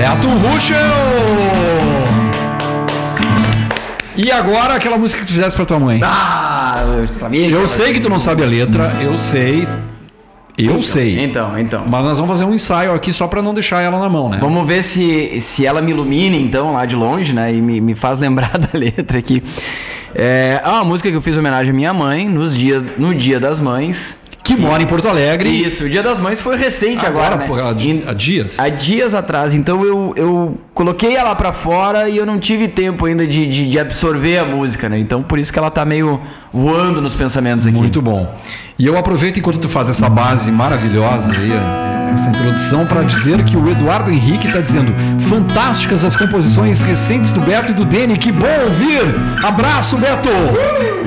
Beto Ruschel! E agora aquela música que tu fizesse pra tua mãe. Eu sabia. Eu sei que tu não sabe a letra, eu sei. Então. Mas nós vamos fazer um ensaio aqui só pra não deixar ela na mão, né? Vamos ver se ela me ilumina, então, lá de longe, né? E me faz lembrar da letra aqui. É uma música que eu fiz em homenagem à minha mãe no Dia das Mães. Que mora em Porto Alegre. Isso, o Dia das Mães foi recente agora, né? Há dias? Há dias atrás. Então eu coloquei ela pra fora e eu não tive tempo ainda de absorver a música, né? Então por isso que ela tá meio voando nos pensamentos aqui. Muito bom. E eu aproveito enquanto tu faz essa base maravilhosa aí, essa introdução, para dizer que o Eduardo Henrique está dizendo: fantásticas as composições recentes do Beto e do Dene, que bom ouvir! Abraço, Beto!